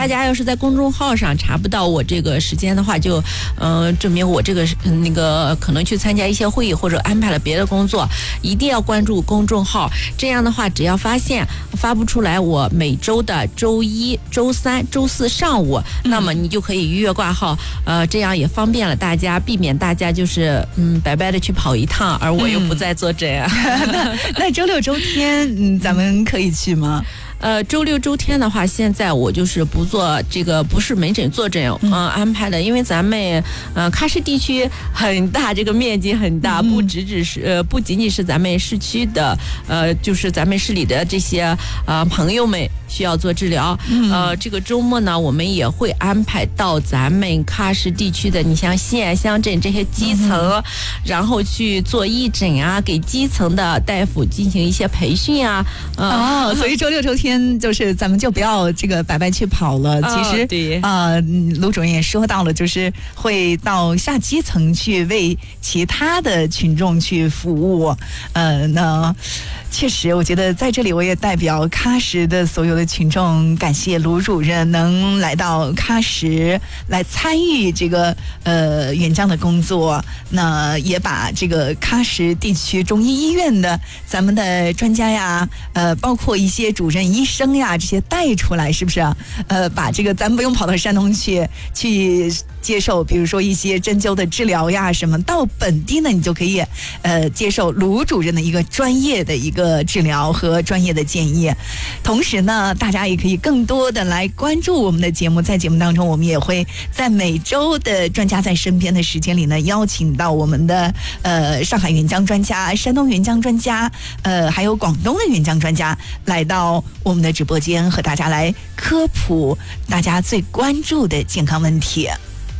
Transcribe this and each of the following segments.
大家要是在公众号上查不到我这个时间的话，就证明我这个那个可能去参加一些会议或者安排了别的工作，一定要关注公众号。这样的话，只要发现发不出来我每周的周一、周三、周四上午，那么你就可以预约挂号，这样也方便了大家，避免大家就是白白的去跑一趟，而我又不在坐诊啊。 那周六周天，咱们可以去吗？ 周六周天的话，现在我就是不做这个，不是门诊坐诊安排的，因为咱们喀什地区很大，这个面积很大，不仅仅是咱们市区的就是咱们市里的这些朋友们需要做治疗。这个周末呢，我们也会安排到咱们喀什地区的，你像县乡镇这些基层，然后去做义诊啊，给基层的大夫进行一些培训啊。 所以周六周天就是咱们就不要这个白白去跑了。其实对卢主任也说到了，就是会到下基层去为其他的群众去服务。那确实，我觉得在这里我也代表喀什的所有的群众，感谢卢主任能来到喀什来参与这个援疆的工作。那也把这个喀什地区中医医院的咱们的专家呀，包括一些主任医生呀，这些带出来，是不是？把这个咱们不用跑到山东去接受，比如说一些针灸的治疗呀什么，到本地呢，你就可以接受卢主任的一个专业的一个治疗和专业的建议。同时呢，大家也可以更多的来关注我们的节目，在节目当中，我们也会在每周的专家在身边的时间里呢，邀请到我们的上海援疆专家、山东援疆专家，还有广东的援疆专家来到我们的直播间，和大家来科普大家最关注的健康问题。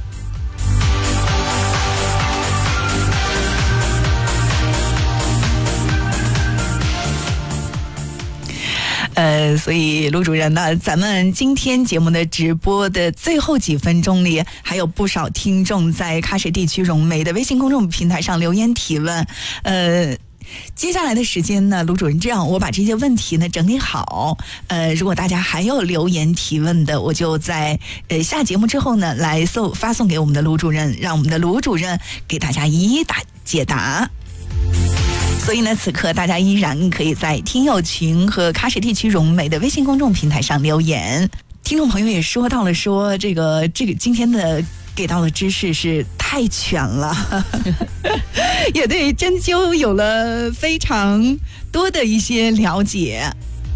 所以卢主任呢，咱们今天节目的直播的最后几分钟里，还有不少听众在喀什地区融媒的微信公众平台上留言提问。接下来的时间呢，卢主任这样，我把这些问题呢整理好。如果大家还有留言提问的，我就在下节目之后呢，来发送给我们的卢主任，让我们的卢主任给大家一一解答。所以呢，此刻大家依然可以在听友群和喀什地区融媒的微信公众平台上留言。听众朋友也说到了，说这个今天的给到的知识是太全了，也对针灸有了非常多的一些了解。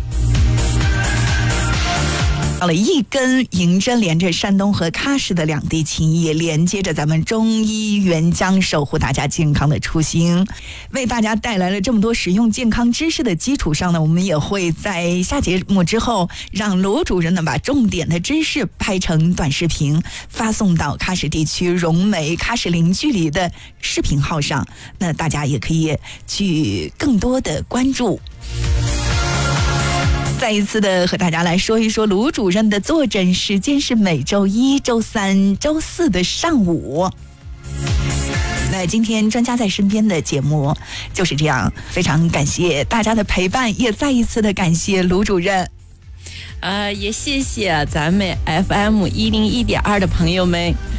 到了一根银针连着山东和喀什的两地情谊，连接着咱们中医援疆守护大家健康的初心，为大家带来了这么多实用健康知识的基础上呢，我们也会在下节目之后让罗主任呢把重点的知识拍成短视频，发送到喀什地区融媒喀什零距离的视频号上，那大家也可以去更多的关注。再一次的和大家来说一说卢主任的坐诊时间是每周一、周三、周四的上午。那今天专家在身边的节目就是这样，非常感谢大家的陪伴，也再一次的感谢卢主任。 也谢谢咱们 FM101.2的朋友们。